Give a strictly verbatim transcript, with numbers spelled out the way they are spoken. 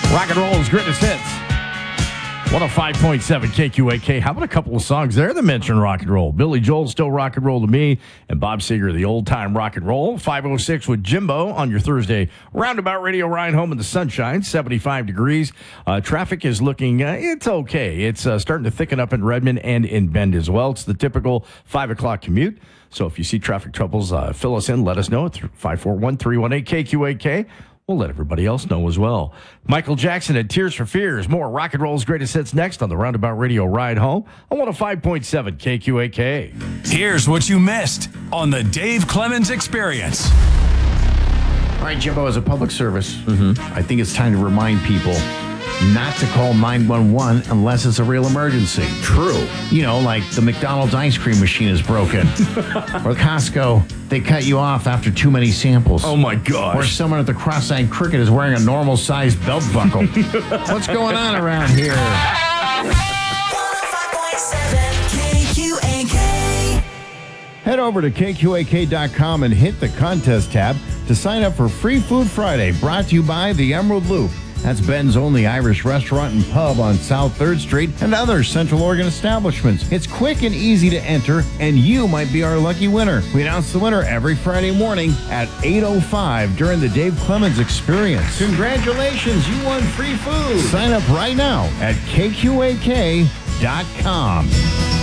Rock and roll's greatest hits. one oh five point seven K Q A K. How about a couple of songs there that mention rock and roll? Billy Joel, Still Rock and Roll to Me, and Bob Seger, The Old Time Rock and Roll. five oh six with Jimbo on your Thursday Roundabout Radio ride home in the sunshine, seventy-five degrees. Uh, traffic is looking, uh, it's okay. It's uh, starting to thicken up in Redmond and in Bend as well. It's the typical five o'clock commute. So if you see traffic troubles, uh, fill us in. Let us know at five four one, three one eight, K Q A K. We'll let everybody else know as well. Michael Jackson and Tears for Fears. More rock and roll's greatest hits next on the Roundabout Radio ride home on one oh five point seven K Q A K. Here's what you missed on the Dave Clemens Experience. All right, Jimbo, as a public service, mm-hmm. I think it's time to remind people not to call nine one one unless it's a real emergency. True. You know, like the McDonald's ice cream machine is broken. Or Costco, they cut you off after too many samples. Oh, my gosh. Or someone at the cross-eyed cricket is wearing a normal-sized belt buckle. What's going on around here? one oh five point seven K Q A K. Head over to K Q A K dot com and hit the contest tab to sign up for Free Food Friday, brought to you by the Emerald Loop. That's Ben's only Irish restaurant and pub on South third Street and other Central Oregon establishments. It's quick and easy to enter, and you might be our lucky winner. We announce the winner every Friday morning at eight oh five during the Dave Clemens Experience. Congratulations, you won free food. Sign up right now at K Q A K dot com.